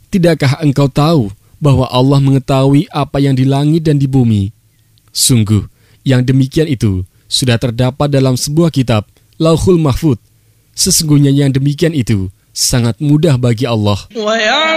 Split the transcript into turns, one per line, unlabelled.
Tidakkah engkau tahu bahwa Allah mengetahui apa yang di langit dan di bumi? Sungguh, yang demikian itu sudah terdapat dalam sebuah kitab, Lauhul Mahfuz. Sesungguhnya yang demikian itu sangat mudah bagi Allah.